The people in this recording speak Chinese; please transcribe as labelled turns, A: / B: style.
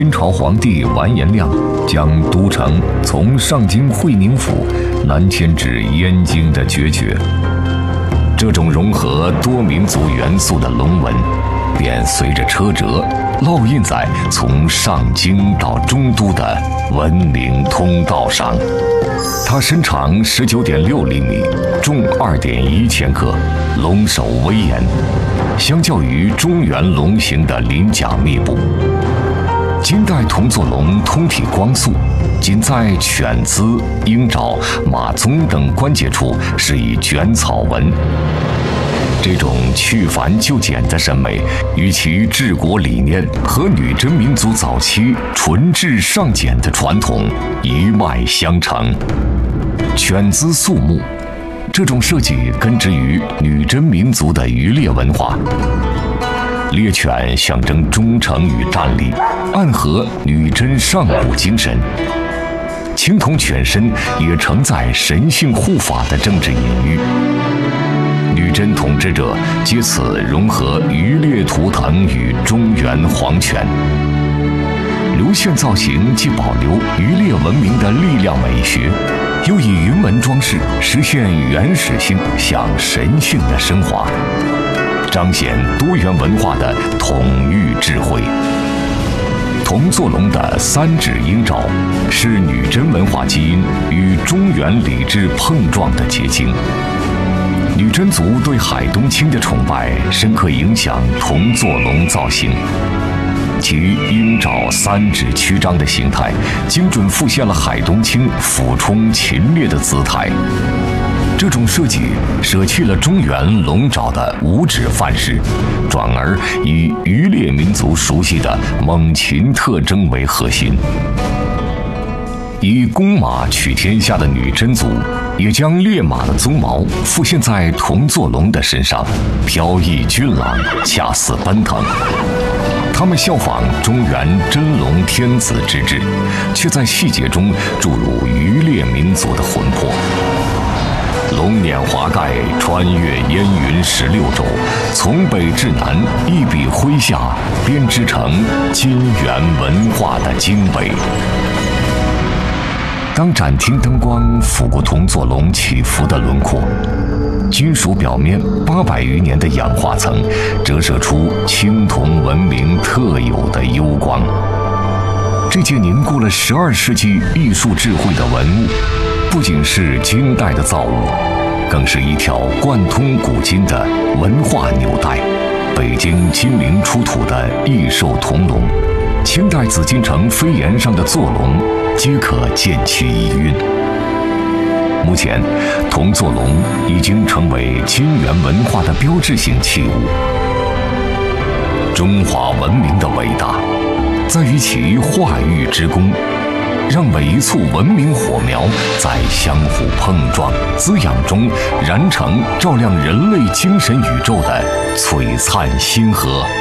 A: 清朝皇帝完颜亮将都城从上京会宁府南迁至燕京的决绝。这种融合多民族元素的龙纹，便随着车辙烙印在从上京到中都的文明通道上。它身长19.6厘米，重2.1千克，龙首威严。相较于中原龙形的鳞甲密布，金代铜座龙通体光素，仅在犬姿、鹰爪、马鬃等关节处是以卷草纹。这种去繁就简的审美，与其治国理念和女真民族早期纯质尚简的传统一脉相承。犬姿肃穆，这种设计根植于女真民族的渔猎文化。猎犬象征忠诚与战力，暗合女真上古精神。青铜犬身也承载神性护法的政治隐喻。女真统治者借此融合渔猎图腾与中原皇权。流线造型既保留渔猎文明的力量美学，又以云纹装饰实现原始性向神性的升华，彰显多元文化的统御智慧。铜座龙的3指鹰爪是女真文化基因与中原礼制碰撞的结晶。女真族对海东青的崇拜深刻影响铜座龙造型，其鹰爪3指曲张的形态，精准复现了海东青俯冲擒猎的姿态。这种设计舍弃了中原龙爪的5指范式，转而以渔猎民族熟悉的猛禽特征为核心。以公马取天下的女真族，也将烈马的鬃毛复现在铜座龙的身上，飘逸俊朗，恰似奔腾。他们效仿中原真龙天子之制，却在细节中注入渔猎民族的魂魄。龙辇华盖，穿越烟云16州，从北至南，一笔挥下，编织成金元文化的经纬。当展厅灯光拂过铜座龙起伏的轮廓，金属表面800余年的氧化层折射出青铜文明特有的幽光。这件凝固了12世纪艺术智慧的文物，不仅是金代的造物，更是一条贯通古今的文化纽带。北京金陵出土的异兽铜龙，清代紫禁城飞檐上的座龙，皆可见其一韵。目前，铜座龙已经成为金元文化的标志性器物。中华文明的伟大，在于其化育之功，让每一簇文明火苗在相互碰撞、滋养中燃成照亮人类精神宇宙的璀璨星河。